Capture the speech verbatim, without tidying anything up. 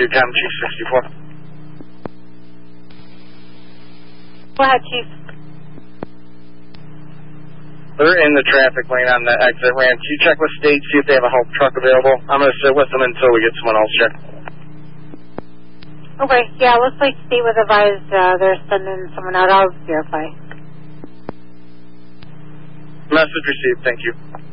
Ducom Chief sixty-four. Go ahead, Chief. They're in the traffic lane on the exit ramp. Can you check with state, see if they have a help truck available? I'm going to sit with them until we get someone else here. Okay, yeah, looks like state was advised uh, they're sending someone out. I'll verify. Message received, thank you.